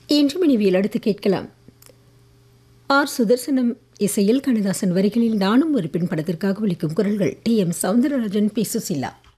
இன்று மணிவியல் அடுத்து கேட்கலாம். ஆர். சுதர்சனம் இசையில் கண்ணதாசன் வரிகளில் நானும் ஒரு பெண் படத்திற்காக ஒலிக்கும் குரல்கள் D. M. Soundararajan, B. Susheela.